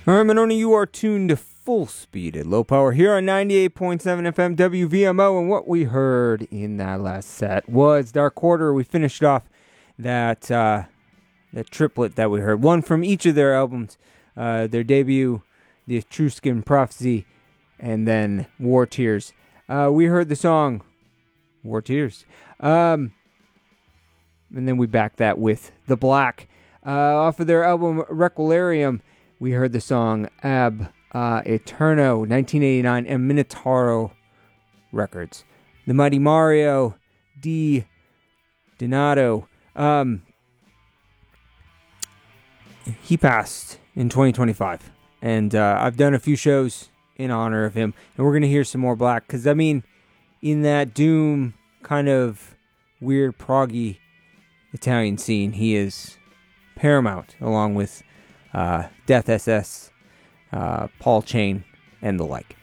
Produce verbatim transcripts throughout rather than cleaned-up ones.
All right, Monona, you are tuned to Full Speed at Low Power here on ninety-eight point seven F M W V M O, and what we heard in that last set was Dark Quarter. We finished off that uh, that triplet that we heard, one from each of their albums, uh, their debut, The Etruscan Prophecy, and then War Tears. Uh, we heard the song War Tears, um, and then we backed that with The Black. Uh, off of their album Requilarium, we heard the song Ab uh, Eterno, nineteen eighty-nine, and Minotauro Records. The Mighty Mario Di Donato. Um, he passed in twenty twenty-five, and uh, I've done a few shows in honor of him, and we're going to hear some more Black, because, I mean, in that doom kind of weird proggy Italian scene, he is paramount, along with uh, Death S S, uh, Paul Chain, and the like.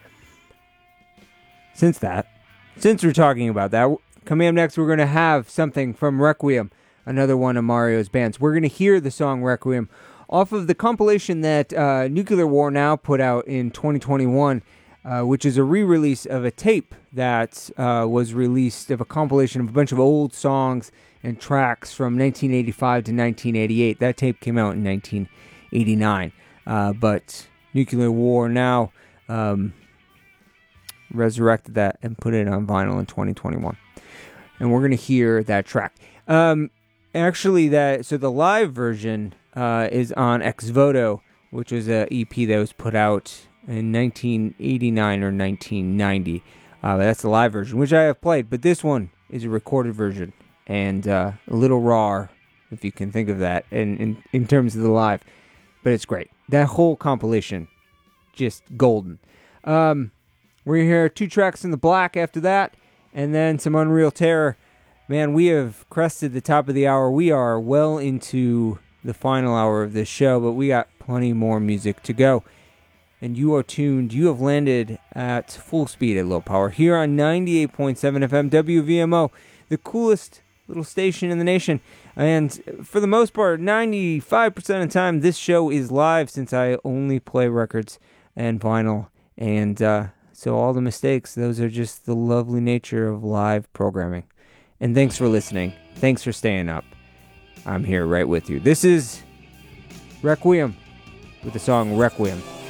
Since that, since we're talking about that, coming up next, we're going to have something from Requiem, another one of Mario's bands. We're going to hear the song Requiem off of the compilation that uh, Nuclear War Now put out in twenty twenty-one, uh, which is a re-release of a tape that uh, was released of a compilation of a bunch of old songs and tracks from nineteen eighty-five to nineteen eighty-eight. That tape came out in nineteen eighty-nine, uh, but Nuclear War Now um, resurrected that and put it on vinyl in twenty twenty-one. And we're going to hear that track. Um, actually, that so the live version uh, is on Ex Voto, which was an E P that was put out in nineteen eighty-nine or nineteen ninety. Uh, that's the live version, which I have played, but this one is a recorded version, and uh, a little raw, if you can think of that, in, in, in terms of the live. But it's great. That whole compilation, just golden. Um, we're going to hear two tracks in the Black after that, and then some Unreal Terror. Man, we have crested the top of the hour. We are well into the final hour of this show, but we got plenty more music to go. And you are tuned, you have landed at Full Speed at Low Power here on ninety-eight point seven F M W V M O, the coolest little station in the nation. And for the most part, ninety-five percent of the time, this show is live, since I only play records and vinyl. And uh, so all the mistakes, those are just the lovely nature of live programming. And thanks for listening. Thanks for staying up. I'm here right with you. This is Requiem with the song Requiem.